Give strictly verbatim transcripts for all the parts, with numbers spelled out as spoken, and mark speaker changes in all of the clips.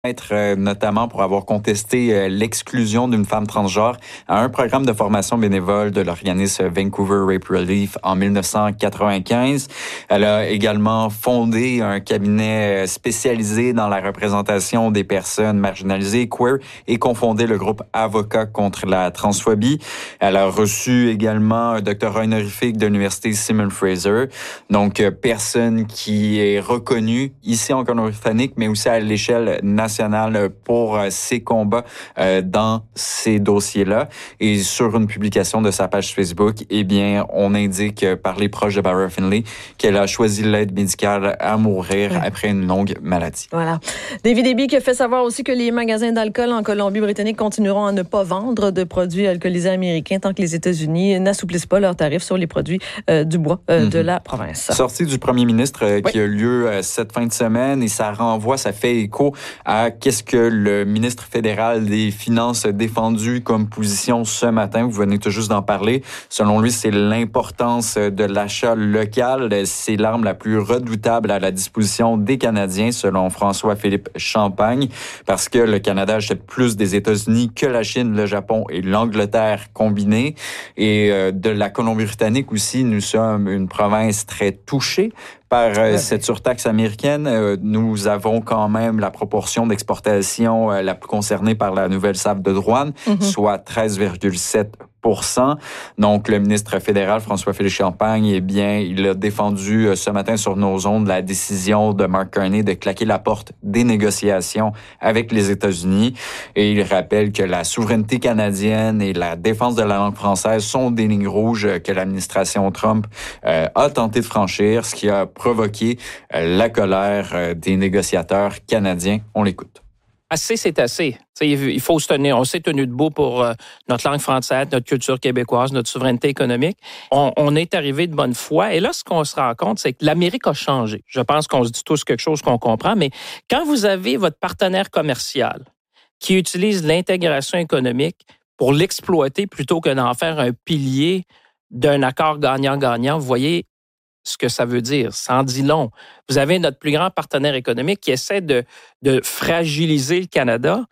Speaker 1: Euh, notamment pour avoir contesté euh, l'exclusion d'une femme transgenre à un programme de formation bénévole de l'organisme Vancouver Rape Relief en dix-neuf cent quatre-vingt-quinze. Elle a également fondé un cabinet spécialisé dans la représentation des personnes marginalisées queer et cofondé le groupe Avocats contre la transphobie. Elle a reçu également un doctorat honorifique de l'université Simon Fraser. Donc, euh, personne qui est reconnue ici en Colombie-Britannique, mais aussi à l'échelle nationale pour euh, ses combats euh, dans ces dossiers-là. Et sur une publication de sa page Facebook, eh bien, on indique euh, par les proches de Barbara Finlay qu'elle a choisi l'aide médicale à mourir ouais. après une longue maladie.
Speaker 2: Voilà. David Eby qui a fait savoir aussi que les magasins d'alcool en Colombie-Britannique continueront à ne pas vendre de produits alcoolisés américains tant que les États-Unis n'assouplissent pas leurs tarifs sur les produits euh, du bois euh, mm-hmm. de la province.
Speaker 1: Sortie du premier ministre euh,
Speaker 2: oui.
Speaker 1: qui a lieu euh, cette fin de semaine et ça renvoie, ça fait écho à qu'est-ce que le ministre fédéral des Finances a défendu comme position ce matin. Vous venez tout juste d'en parler. Selon lui, c'est l'importance de l'achat local. C'est l'arme la plus redoutable à la disposition des Canadiens, selon François-Philippe Champagne, parce que le Canada achète plus des États-Unis que la Chine, le Japon et l'Angleterre combinés. Et euh, de la Colombie-Britannique aussi, nous sommes une province très touchée par euh, ouais. cette surtaxe américaine. Euh, nous avons quand même la proportion d'exportation euh, la plus concernée par la nouvelle sable de douane, mm-hmm. soit treize virgule sept pour cent. Donc, le ministre fédéral, François-Philippe Champagne, eh bien, il a défendu euh, ce matin sur nos ondes la décision de Mark Carney de claquer la porte des négociations avec les États-Unis. Et il rappelle que la souveraineté canadienne et la défense de la langue française sont des lignes rouges que l'administration Trump euh, a tenté de franchir, ce qui a provoqué euh, la colère euh, des négociateurs canadiens. On l'écoute.
Speaker 3: Assez, c'est assez. T'sais, il faut se tenir. On s'est tenu debout pour euh, notre langue française, notre culture québécoise, notre souveraineté économique. On, on est arrivé de bonne foi. Et là, ce qu'on se rend compte, c'est que l'Amérique a changé. Je pense qu'on se dit tous quelque chose qu'on comprend, mais quand vous avez votre partenaire commercial qui utilise l'intégration économique pour l'exploiter plutôt que d'en faire un pilier d'un accord gagnant-gagnant, vous voyez ce que ça veut dire. Ça en dit long. Vous avez notre plus grand partenaire économique qui essaie de, de fragiliser le Canada.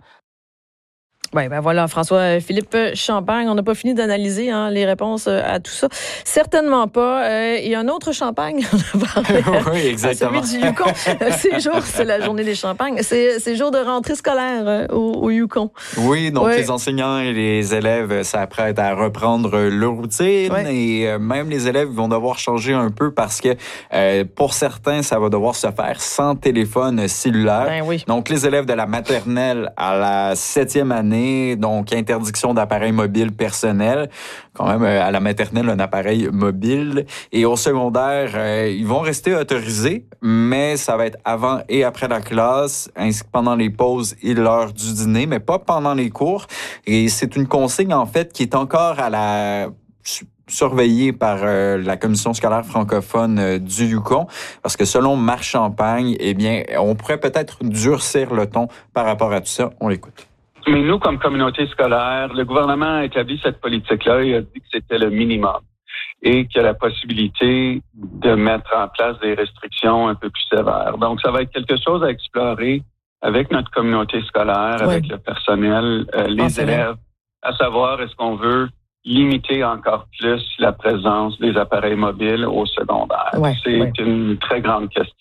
Speaker 2: Oui, ben voilà, François-Philippe Champagne. On n'a pas fini d'analyser hein, les réponses à tout ça. Certainement pas. Euh, il y a un autre champagne. On a parlé,
Speaker 1: oui, exactement.
Speaker 2: Celui du Yukon. Ces jours, c'est la journée des champagnes. C'est, c'est jour de rentrée scolaire euh, au, au Yukon.
Speaker 1: Oui, donc
Speaker 2: oui.
Speaker 1: les enseignants et les élèves s'apprêtent à reprendre leur routine. Oui. Et euh, même les élèves vont devoir changer un peu parce que euh, pour certains, ça va devoir se faire sans téléphone cellulaire.
Speaker 2: Ben oui.
Speaker 1: Donc, les élèves de la maternelle à la septième année, donc interdiction d'appareils mobiles personnels, quand même à la maternelle un appareil mobile, et au secondaire euh, ils vont rester autorisés, mais ça va être avant et après la classe, ainsi que pendant les pauses et l'heure du dîner, mais pas pendant les cours. Et c'est une consigne en fait qui est encore à la surveillé par euh, la commission scolaire francophone euh, du Yukon, parce que selon Marc Champagne, eh bien, on pourrait peut-être durcir le ton par rapport à tout ça. On l'écoute.
Speaker 4: Mais nous, comme communauté scolaire, le gouvernement a établi cette politique-là et a dit que c'était le minimum et qu'il y a la possibilité de mettre en place des restrictions un peu plus sévères. Donc, ça va être quelque chose à explorer avec notre communauté scolaire, oui. avec le personnel, euh, les ah, élèves, à savoir est-ce qu'on veut limiter encore plus la présence des appareils mobiles au secondaire.
Speaker 2: Ouais,
Speaker 4: C'est
Speaker 2: ouais.
Speaker 4: une très grande question.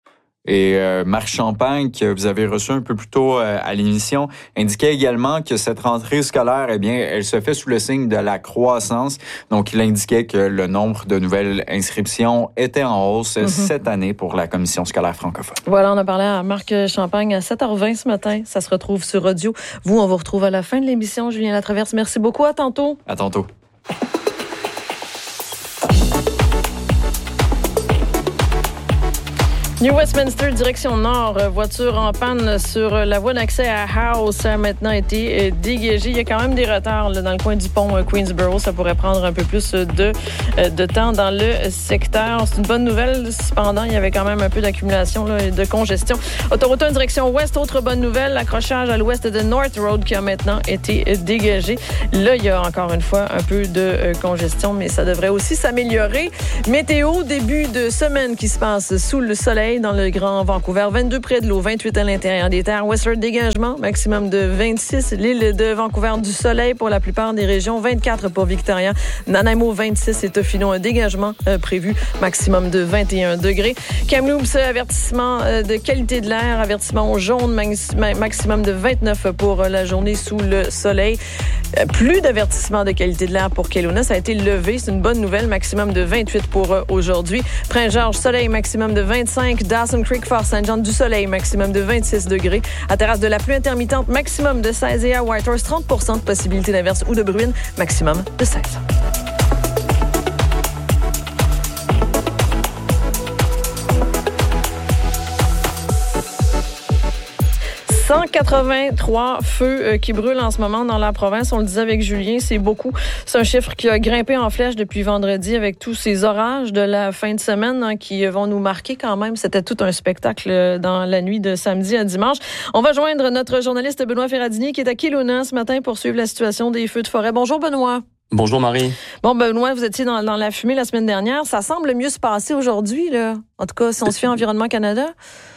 Speaker 1: Et euh, Marc Champagne, que vous avez reçu un peu plus tôt euh, à l'émission, indiquait également que cette rentrée scolaire, eh bien, elle se fait sous le signe de la croissance. Donc, il indiquait que le nombre de nouvelles inscriptions était en hausse mm-hmm. cette année pour la commission scolaire francophone.
Speaker 2: Voilà, on a parlé à Marc Champagne à sept heures vingt ce matin. Ça se retrouve sur audio. Vous, on vous retrouve à la fin de l'émission. Julien Latraverse, merci beaucoup. À tantôt.
Speaker 1: À tantôt.
Speaker 2: New Westminster, direction nord, voiture en panne sur la voie d'accès à Howe. Ça a maintenant été dégagé. Il y a quand même des retards là, dans le coin du pont Queensborough. Ça pourrait prendre un peu plus de, de temps dans le secteur. C'est une bonne nouvelle. Cependant, il y avait quand même un peu d'accumulation là, de congestion. Autoroute un, direction ouest. Autre bonne nouvelle, l'accrochage à l'ouest de North Road qui a maintenant été dégagé. Là, il y a encore une fois un peu de congestion, mais ça devrait aussi s'améliorer. Météo, début de semaine qui se passe sous le soleil. soleil dans le Grand Vancouver, vingt-deux près de l'eau, vingt-huit à l'intérieur des terres. Whistler, dégagement, maximum de vingt-six. L'île de Vancouver, du soleil pour la plupart des régions, vingt-quatre pour Victoria. Nanaimo, vingt-six et Tofino, un dégagement euh, prévu, maximum de vingt et un degrés. Kamloops, avertissement euh, de qualité de l'air, avertissement jaune, max- maximum de vingt-neuf pour euh, la journée sous le soleil. Euh, plus d'avertissement de qualité de l'air pour Kelowna, ça a été levé, c'est une bonne nouvelle, maximum de vingt-huit pour euh, aujourd'hui. Prince-Georges, soleil, maximum de vingt-cinq. Dawson Creek, Fort-Saint-Jean, du soleil, maximum de vingt-six degrés. À Terrasse de la pluie intermittente, maximum de seize et à Whitehorse, trente pour cent de possibilité d'averse ou de bruine, maximum de seize. cent quatre-vingt-trois feux qui brûlent en ce moment dans la province. On le disait avec Julien, c'est beaucoup. C'est un chiffre qui a grimpé en flèche depuis vendredi avec tous ces orages de la fin de semaine hein, qui vont nous marquer quand même. C'était tout un spectacle dans la nuit de samedi à dimanche. On va joindre notre journaliste Benoît Ferradini qui est à Kelowna ce matin pour suivre la situation des feux de forêt. Bonjour Benoît.
Speaker 5: Bonjour Marie.
Speaker 2: Bon Benoît, vous étiez dans, dans la fumée la semaine dernière. Ça semble mieux se passer aujourd'hui, là. En tout cas, si on se fie à Environnement Canada.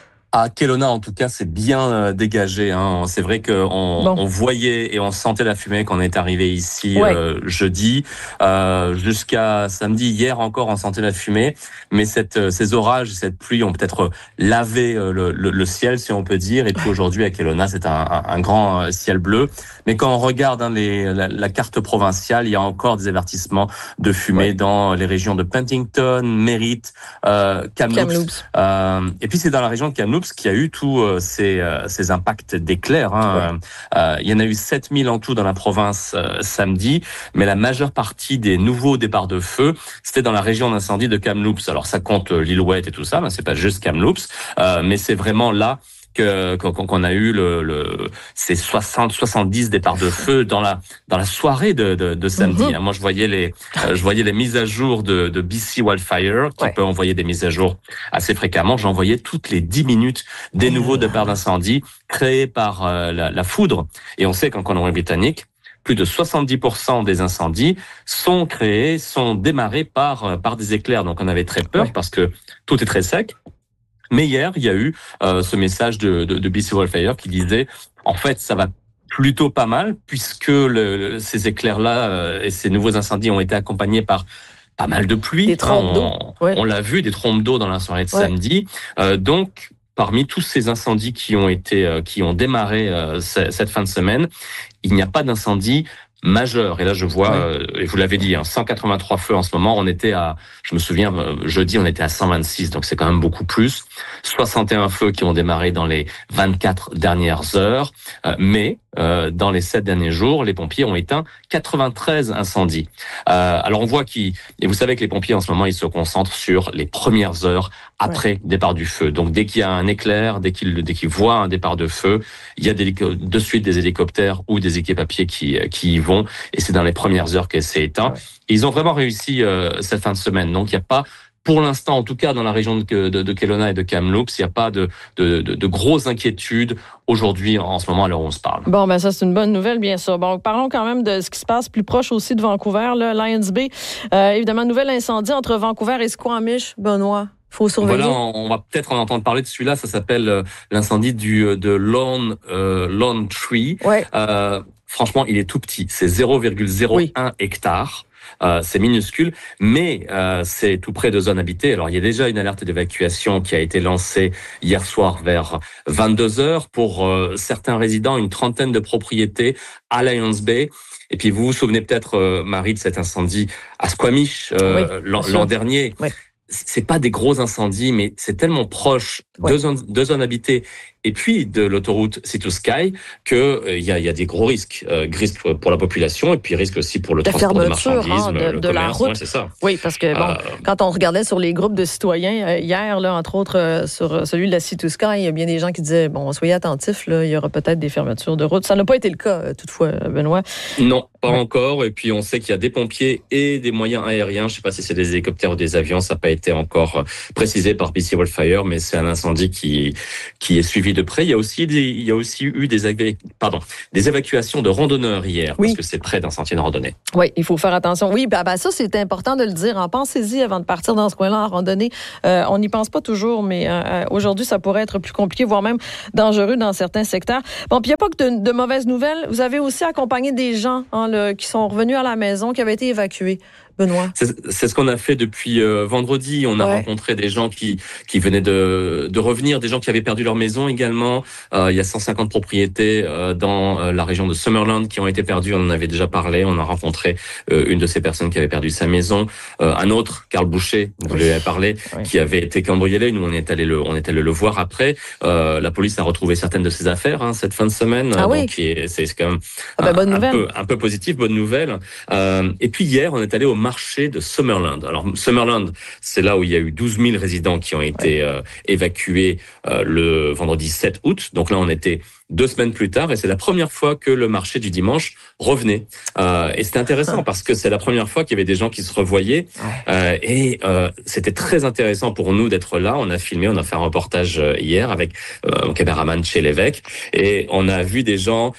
Speaker 5: À Kelowna, en tout cas, c'est bien euh, dégagé. Hein. C'est vrai qu'on bon. on voyait et on sentait la fumée quand on est arrivé ici ouais. euh, jeudi. Euh, jusqu'à samedi, hier encore, on sentait la fumée. Mais cette, ces orages, cette pluie ont peut-être lavé euh, le, le, le ciel, si on peut dire. Et puis aujourd'hui, à Kelowna, c'est un, un, un grand euh, ciel bleu. Mais quand on regarde hein, les, la, la carte provinciale, il y a encore des avertissements de fumée ouais. dans les régions de Penticton, Merritt, euh, Kamloops. Kamloops. Euh, et puis c'est dans la région de Kamloops qui a eu tous euh, ces, euh, ces impacts d'éclairs. Hein. Ouais. Euh, il y en a eu sept mille en tout dans la province euh, samedi, mais la majeure partie des nouveaux départs de feu, c'était dans la région d'incendie de Kamloops. Alors ça compte euh, Lillooet et tout ça, mais c'est pas juste Kamloops, euh, mais c'est vraiment là que qu'on a eu le, le ces soixante soixante-dix départs de feu dans la dans la soirée de de, de samedi. Mm-hmm. Moi je voyais les euh, je voyais les mises à jour de de B C Wildfire qui ouais. peut envoyer des mises à jour assez fréquemment. J'envoyais toutes les dix minutes des nouveaux départs d'incendie créés par euh, la, la foudre. Et on sait qu'en Colombie-Britannique, plus de soixante-dix pour cent des incendies sont créés, sont démarrés par par des éclairs. Donc on avait très peur ouais. parce que tout est très sec. Mais hier, il y a eu euh, ce message de, de, de B C Wildfire qui disait, en fait, ça va plutôt pas mal puisque le, le, ces éclairs-là euh, et ces nouveaux incendies ont été accompagnés par pas mal de pluie.
Speaker 2: Des trompes d'eau.
Speaker 5: On,
Speaker 2: ouais.
Speaker 5: on l'a vu, des trompes d'eau dans la soirée de ouais. samedi. Euh, donc, parmi tous ces incendies qui ont été, euh, qui ont démarré euh, cette fin de semaine, il n'y a pas d'incendie majeur. Et là, je vois, ouais. euh, et vous l'avez dit, hein, cent quatre-vingt-trois feux en ce moment. On était à, je me souviens, euh, jeudi, on était à cent vingt-six, donc c'est quand même beaucoup plus. soixante et un feux qui ont démarré dans les vingt-quatre dernières heures. Euh, mais euh, dans les sept derniers jours, les pompiers ont éteint quatre-vingt-treize incendies. Euh, alors on voit qu'ils, et vous savez que les pompiers en ce moment, ils se concentrent sur les premières heures après ouais. départ du feu. Donc dès qu'il y a un éclair, dès qu'ils dès qu'ils voient un départ de feu, il y a des, de suite des hélicoptères ou des équipapiers qui qui y vont. Et c'est dans les premières heures que c'est éteint. Ouais. Ils ont vraiment réussi euh, cette fin de semaine. Donc il n'y a pas, pour l'instant, en tout cas dans la région de, de, de Kelowna et de Kamloops, il n'y a pas de, de, de, de grosses inquiétudes aujourd'hui, en ce moment, à l'heure où on se parle.
Speaker 2: Bon, ben ça, c'est une bonne nouvelle, bien sûr. Bon, parlons quand même de ce qui se passe plus proche aussi de Vancouver, là, Lions Bay. Euh, évidemment, nouvel incendie entre Vancouver et Squamish, Benoît. Faut surveiller.
Speaker 5: Voilà, on va peut-être en entendre parler de celui-là. Ça s'appelle euh, l'incendie du de Lone euh, Lone Tree.
Speaker 2: Ouais.
Speaker 5: Euh, franchement, il est tout petit. C'est zéro virgule zéro un oui. hectares. Euh, c'est minuscule, mais euh, c'est tout près de zones habitées. Alors, il y a déjà une alerte d'évacuation qui a été lancée hier soir vers vingt-deux heures pour euh, certains résidents, une trentaine de propriétés à Lions Bay. Et puis, vous vous souvenez peut-être, euh, Marie, de cet incendie à Squamish euh, oui, l'an, l'an dernier. Oui. C'est pas des gros incendies, mais c'est tellement proche ouais. de zones, de zones habitées et puis de l'autoroute Sea to Sky que il euh, y a, y a des gros risques, euh, risques pour la population et puis risques aussi pour le
Speaker 2: de
Speaker 5: transport de marchandises,
Speaker 2: hein, de,
Speaker 5: le, le
Speaker 2: de
Speaker 5: commerce,
Speaker 2: la route.
Speaker 5: Ouais, c'est ça.
Speaker 2: Oui, parce que bon, euh, quand on regardait sur les groupes de citoyens euh, hier, là, entre autres euh, sur celui de la Sea to Sky, il y a bien des gens qui disaient bon, soyez attentifs, là, il y aura peut-être des fermetures de route. Ça n'a pas été le cas, euh, toutefois, Benoît.
Speaker 5: Non, pas ouais. encore. Et puis on sait qu'il y a des pompiers et des moyens aériens. Je ne sais pas si c'est des hélicoptères ou des avions, ça n'a pas été encore précisé par B C Wildfire, mais c'est un incendie qui qui est suivi de de près. Il y a aussi des, il y a aussi eu des, pardon, des évacuations de randonneurs hier, oui. parce que c'est près d'un sentier de randonnée.
Speaker 2: Oui, il faut faire attention. Oui, ben, ben ça, c'est important de le dire. En pensez-y avant de partir dans ce coin-là en randonnée. Euh, on n'y pense pas toujours, mais euh, aujourd'hui, ça pourrait être plus compliqué, voire même dangereux dans certains secteurs. Bon, puis il n'y a pas que de, de mauvaises nouvelles. Vous avez aussi accompagné des gens hein, le, qui sont revenus à la maison, qui avaient été évacués. Benoît.
Speaker 5: C'est, c'est ce qu'on a fait depuis euh, vendredi. On a ouais. rencontré des gens qui qui venaient de de revenir, des gens qui avaient perdu leur maison également. Euh, il y a cent cinquante propriétés euh, dans euh, la région de Summerland qui ont été perdues. On en avait déjà parlé. On a rencontré euh, une de ces personnes qui avait perdu sa maison. Euh, un autre, Carl Boucher, vous lui avez parlé, oui. qui avait été cambriolé. Nous, on est allé le on est allé le voir après. Euh, la police a retrouvé certaines de ses affaires hein, cette fin de semaine.
Speaker 2: Ah
Speaker 5: donc
Speaker 2: oui.
Speaker 5: qui est, c'est quand même
Speaker 2: ah bah,
Speaker 5: un,
Speaker 2: bonne
Speaker 5: un
Speaker 2: nouvelle.
Speaker 5: peu un peu positif, bonne nouvelle. Euh, et puis hier, on est allé au marché de Summerland. Alors Summerland, c'est là où il y a eu douze mille résidents qui ont été ouais. euh, évacués euh, le vendredi sept août. Donc là, on était deux semaines plus tard et c'est la première fois que le marché du dimanche revenait. Euh, et c'était intéressant parce que c'est la première fois qu'il y avait des gens qui se revoyaient euh, et euh, c'était très intéressant pour nous d'être là. On a filmé, on a fait un reportage hier avec euh, mon caméraman chez l'évêque et on a vu des gens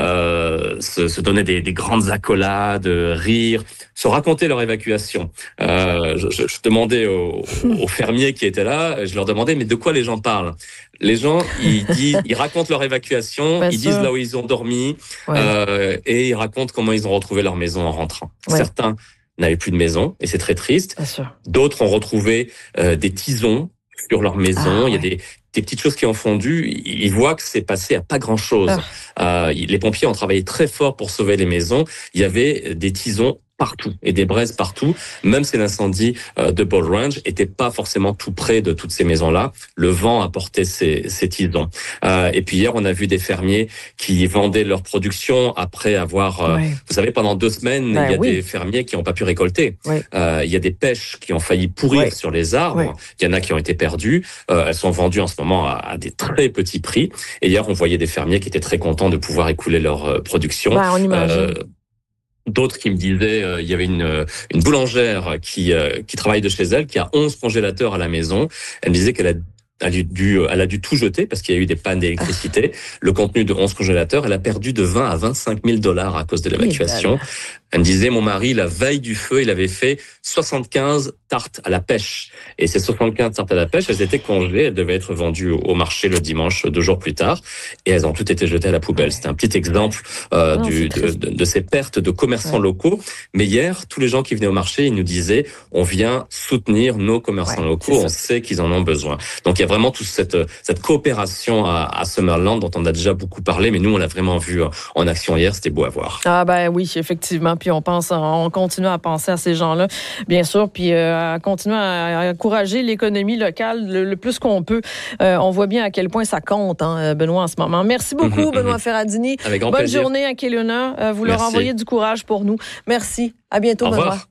Speaker 5: euh, se, se donner des, des grandes accolades, rire, se raconter leur évacuation. Euh, je, je, je demandais aux, aux fermiers qui étaient là, je leur demandais mais de quoi les gens parlent? Les gens, ils disent, ils racontent leur évacuation, Bien ils sûr. disent là où ils ont dormi, ouais. euh, et ils racontent comment ils ont retrouvé leur maison en rentrant. Ouais. Certains n'avaient plus de maison, et c'est très triste. D'autres ont retrouvé euh, des tisons sur leur maison. Ah, Il y a ouais. des, des petites choses qui ont fondu. Ils voient que c'est passé à pas grand-chose. Ah. Euh, les pompiers ont travaillé très fort pour sauver les maisons. Il y avait des tisons partout et des braises partout, même si l'incendie euh, de Ball Ranch était pas forcément tout près de toutes ces maisons-là. Le vent a porté ces, ces tisons. Euh, et puis hier, on a vu des fermiers qui vendaient leur production après avoir... Euh, ouais. Vous savez, pendant deux semaines, ben, il y a oui. des fermiers qui n'ont pas pu récolter. Oui. Euh, il y a des pêches qui ont failli pourrir oui. sur les arbres. Oui. Il y en a qui ont été perdues. Euh, elles sont vendues en ce moment à, à des très petits prix. Et hier, on voyait des fermiers qui étaient très contents de pouvoir écouler leur euh, production.
Speaker 2: Ben, on imagine. Euh,
Speaker 5: D'autres qui me disaient, euh, il y avait une une boulangère qui euh, qui travaille de chez elle, qui a onze congélateurs à la maison. Elle me disait qu'elle a Elle a, dû, elle a dû tout jeter parce qu'il y a eu des pannes d'électricité. Le contenu de onze congélateurs, elle a perdu de vingt à vingt-cinq mille dollars à cause de l'évacuation. Elle me disait, mon mari, la veille du feu, il avait fait soixante-quinze tartes à la pêche. Et ces soixante-quinze tartes à la pêche, elles étaient congelées. Elles devaient être vendues au marché le dimanche, deux jours plus tard. Et elles ont toutes été jetées à la poubelle. C'était un petit exemple euh, non, du, de, de, de ces pertes de commerçants ouais. locaux. Mais hier, tous les gens qui venaient au marché, ils nous disaient, on vient soutenir nos commerçants ouais, locaux. On sait qu'ils en ont besoin. Donc, il y a vraiment toute cette, cette coopération à, à Summerland dont on a déjà beaucoup parlé. Mais nous, on l'a vraiment vu en action hier. C'était beau à voir.
Speaker 2: Ah ben oui, effectivement. Puis on pense, on continue à penser à ces gens-là, bien sûr, puis euh, à continuer à, à encourager l'économie locale le, le plus qu'on peut. Euh, on voit bien à quel point ça compte, hein, Benoît, en ce moment. Merci beaucoup, Benoît Ferradini.
Speaker 5: Avec grand
Speaker 2: Bonne
Speaker 5: plaisir.
Speaker 2: journée à Kelowna. Euh, vous Merci. leur envoyez du courage pour nous. Merci. À bientôt,
Speaker 5: Au
Speaker 2: Benoît.
Speaker 5: Revoir.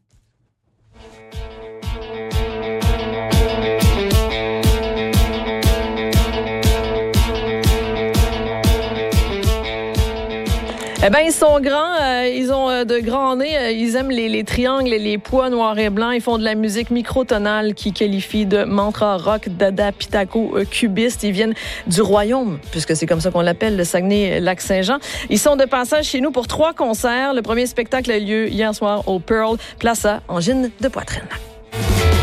Speaker 2: Eh bien, ils sont grands, euh, ils ont euh, de grands nez, euh, ils aiment les, les triangles et les pois noirs et blancs. Ils font de la musique microtonale qui qualifie de mantra rock, dada, pitaco, euh, cubiste. Ils viennent du royaume, puisque c'est comme ça qu'on l'appelle, le Saguenay-Lac-Saint-Jean. Ils sont de passage chez nous pour trois concerts. Le premier spectacle a lieu hier soir au Pearl Plaza, Angine de poitrine.